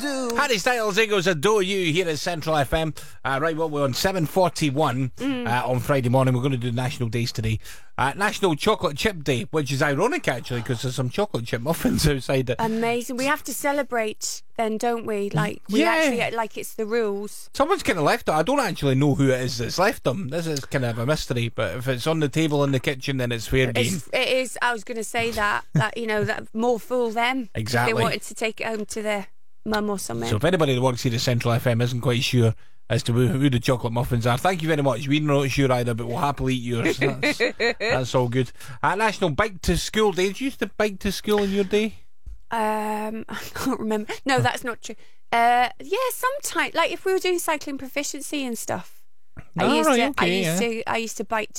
do. Harry Styles, Eagles Adore You here at Central FM. Right, well, we're on 7:41 on Friday morning. We're going to do National Days today. National Chocolate Chip Day, which is ironic actually because there's some chocolate chip muffins outside it. Amazing. We have to celebrate then, don't we? Like, like it's the rules. Someone's kind of left it. I don't actually know who it is that's left them. This is kind of a mystery, but if it's on the table in the kitchen, then it's fair game. It is. I was going to say that more fool them. Exactly. They wanted to take it home to their mum or something. So if anybody that works here at Central FM isn't quite sure as to who the chocolate muffins are, thank you very much. We're not sure either, but we'll happily eat yours. That's all good. National Bike to School Day. Did you used to bike to school in your day? I can't remember. No, that's not true. Sometimes, like if we were doing cycling proficiency and stuff, I used to bike